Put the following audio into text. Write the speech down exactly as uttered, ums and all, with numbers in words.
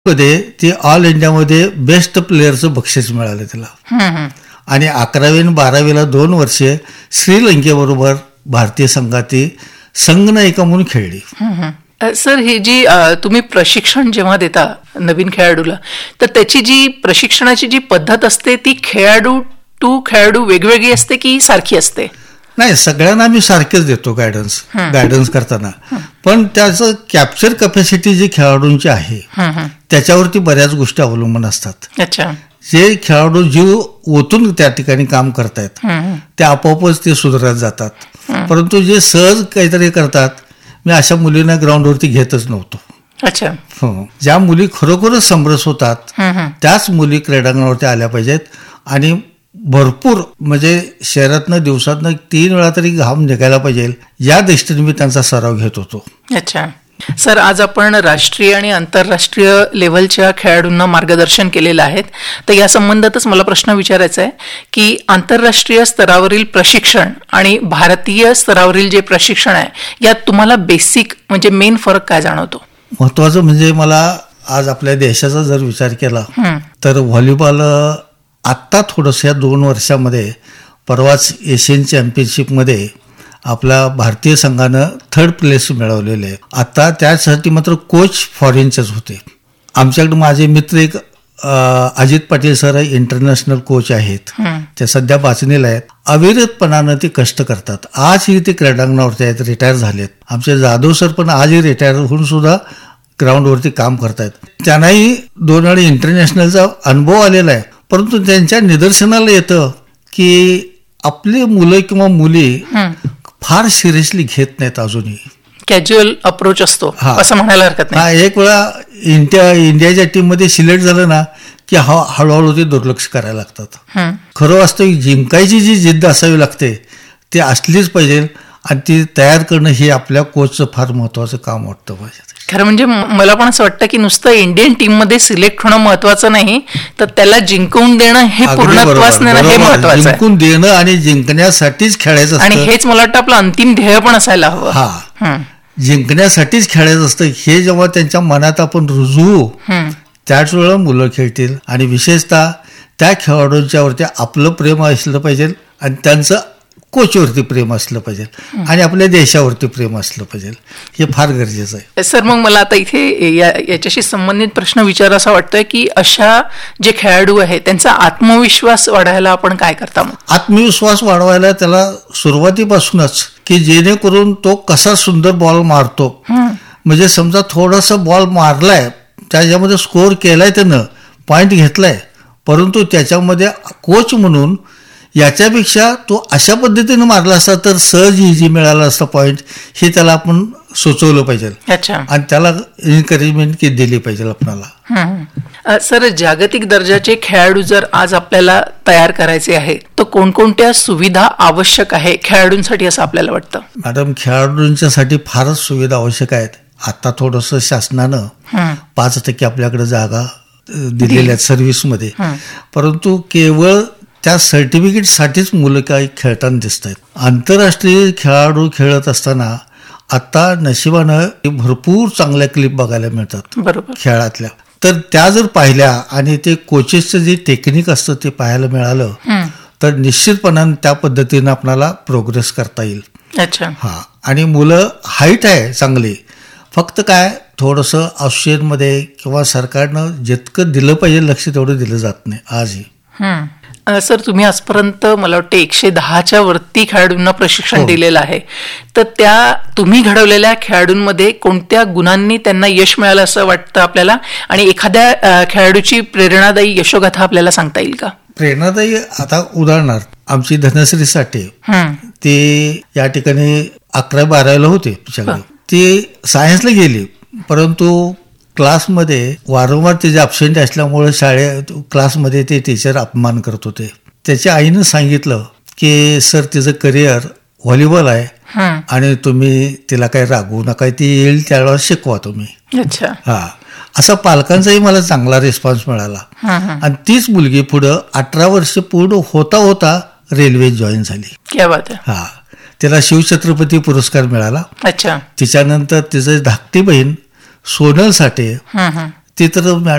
मध्ये ती ऑल इंडियामध्ये बेस्ट प्लेअरचं बक्षीस मिळालं तिला. आणि अकरावी आणि बारावीला दोन वर्षे श्रीलंकेबरोबर भारतीय संघाती संघनायिका म्हणून खेळली. सर, ही जी तुम्ही प्रशिक्षण जेव्हा देता नवीन खेळाडूला, तर त्याची जी प्रशिक्षणाची जी पद्धत असते ती खेळाडू टू खेळाडू वेगवेगळी असते की सारखी असते? नाही, सगळ्यांना आम्ही सारखेच देतो गायडन्स गायडन्स करताना. पण त्याचं कॅप्चर कॅपॅसिटी जी खेळाडूंची आहे त्याच्यावरती बऱ्याच गोष्टी अवलंबून असतात. अच्छा. जे खेळाडू जीव ओतून त्या ठिकाणी काम करतायत ते आपोआपच ते सुधारत जातात. परंतु जे सहज काहीतरी करतात, मी अशा मुलींना ग्राउंडवरती घेतच नव्हतो. अच्छा. हो, ज्या मुली खरोखरच समरस होतात त्याच मुली क्रीडांगणावरती आल्या पाहिजेत. आणि भरपूर म्हणजे शहरातनं दिवसातनं तीन वेळा तरी घाम निघायला पाहिजे या दृष्टीने मी त्यांचा सराव घेत होतो. अच्छा. सर, आज आपण राष्ट्रीय आणि आंतरराष्ट्रीय लेव्हलच्या खेळाडूंना मार्गदर्शन केलेलं आहे, तर या संबंधातच मला प्रश्न विचारायचा आहे की आंतरराष्ट्रीय स्तरावरील प्रशिक्षण आणि भारतीय स्तरावरील जे प्रशिक्षण आहे यात तुम्हाला बेसिक म्हणजे मेन फरक काय जाणवतो? महत्वाचं म्हणजे मला आज आपल्या देशाचा जर विचार केला तर व्हॉलीबॉल आत्ता थोडंसं या दोन वर्षामध्ये परवाच एशियन चॅम्पियनशिपमध्ये आपल्या भारतीय संघानं थर्ड प्लेस मिळवलेले आहे. आता त्यासाठी मात्र कोच फॉरेनचेच होते. आमच्याकडे माझे मित्र एक Ajit Patil sir international coach आहेत, ते सध्या बाचणीला आहेत. अविरतपणानं ते कष्ट करतात. आजही ते क्रीडांगणावरती आहेत, रिटायर झालेत. आमचे जाधव सर पण आजही रिटायर होऊन सुद्धा ग्राउंडवरती काम करतायत. त्यांनाही दोन वेळा इंटरनॅशनलचा अनुभव आलेला आहे. परंतु त्यांच्या निदर्शनाला येतं की आपले मुलं किंवा मुली फार सिरियसली घेत नाहीत. अजूनही कॅज्युअल अप्रोच असतो असं म्हणायला हरकत नाही. एक वेळा इंडिया इंडियाच्या टीम मध्ये सिलेक्ट झालं ना की हळूहळू ते दुर्लक्ष करायला लागतात. खरं वास्तविक जिंकायची जी जिद्द असावी लागते ती असलीच पाहिजे आणि ती तयार करणं हे आपल्या कोचचं फार महत्वाचं काम वाटतं पाहिजे. खरं म्हणजे मला पण असं वाटतं की नुसतं इंडियन टीम मध्ये सिलेक्ट होणं महत्वाचं नाही, तर त्याला जिंकवून देणं हे पूर्णत्वास नेणं हे महत्वाचं आहे. जिंकून देणं आणि जिंकण्यासाठीच खेळायचं आणि हेच मला वाटतं आपलं अंतिम ध्येय पण असायला हवं. हा, जिंकण्यासाठीच खेळायचं असतं हे जेव्हा त्यांच्या मनात आपण रुजवू त्याच वेळेला मुलं खेळतील. आणि विशेषतः त्या खेळाडूंच्या वरती आपलं प्रेम असलं पाहिजे आणि त्यांचं कोचवरती प्रेम असलं पाहिजे आणि आपल्या देशावरती प्रेम असलं पाहिजे. हे फार गरजेचं आहे. सर, मग मला आता इथे या याच्याशी संबंधित प्रश्न विचार असा वाटतोय की अशा जे खेळाडू आहेत त्यांचा आत्मविश्वास वाढायला आपण काय करता? मग आत्मविश्वास वाढवायला त्याला सुरुवातीपासूनच की जेणेकरून तो कसा सुंदर बॉल मारतो. म्हणजे समजा थोडासा बॉल मारलाय, त्याच्यामध्ये स्कोअर केलाय, त्यानं पॉईंट घेतलाय, परंतु त्याच्यामध्ये कोच म्हणून याच्यापेक्षा तो अशा पद्धतीने मारला असता तर सहज इझी मिळाला असता पॉईंट, हे त्याला आपण सुचवलं पाहिजे. अच्छा. आणि त्याला एन्करेजमेंट दिली पाहिजे आपल्याला. सर, जागतिक दर्जाचे खेळाडू जर आज आपल्याला तयार करायचे आहे तर कोणकोणत्या सुविधा आवश्यक आहे खेळाडूंसाठी असं आपल्याला वाटतं? मॅडम, खेळाडूंच्यासाठी फारच सुविधा आवश्यक आहेत. आता थोडंसं शासनानं पाच टक्के आपल्याकडे जागा दिलेल्या आहेत सर्व्हिसमध्ये, परंतु केवळ त्या सर्टिफिकेटसाठीच मुलं काही खेळताना दिसत आहेत. आंतरराष्ट्रीय खेळाडू खेळत असताना आता नशिबानं भरपूर चांगल्या क्लिप बघायला मिळतात. बरोबर. खेळातल्या तर त्या जर पाहिल्या आणि ते कोचेसचं जे टेक्निक असतं ते पाहायला मिळालं तर निश्चितपणाने त्या पद्धतीनं आपल्याला प्रोग्रेस करता येईल. अच्छा. हा, आणि मुलं हाईट आहे चांगली, फक्त काय थोडंसं ऑस्ट्रेलियनमध्ये किंवा सरकारनं जितकं दिलं पाहिजे लक्ष तेवढं दिलं जात नाही आजही. सर, तुम्ही आजपर्यंत मला वाटतं एकशे दहाच्या वरती खेळाडूंना प्रशिक्षण दिलेलं आहे, तर त्या तुम्ही घडवलेल्या खेळाडूंमध्ये कोणत्या गुणांनी त्यांना यश मिळालं असं वाटतं आपल्याला? आणि एखाद्या खेळाडूची प्रेरणादायी यशोगाथा आपल्याला सांगता येईल का? प्रेरणादायी, आता उदाहरणार्थ आमची धनश्री साठे, ते या ठिकाणी अकरा बारावीला होते, ती सायन्सला गेली, परंतु क्लासमध्ये वारंवार तिचे अब्सेंट असल्यामुळे शाळेत क्लासमध्ये ते टीचर अपमान करत होते. त्याच्या आईनं सांगितलं की सर, तिचं करिअर व्हॉलीबॉल आहे आणि तुम्ही तिला काही रागवू नका, ती येईल त्यावेळेला शिकवा तुम्ही. अच्छा. हा, असा पालकांचाही मला चांगला रिस्पॉन्स मिळाला. आणि तीच मुलगी पुढं अठरा वर्ष पूर्ण होता होता रेल्वे जॉईन झाली. क्या बात आहे. हा, तिला शिवछत्रपती पुरस्कार मिळाला. अच्छा. तिच्यानंतर तिचं धाकटी बहीण सोनल साठे, ती तर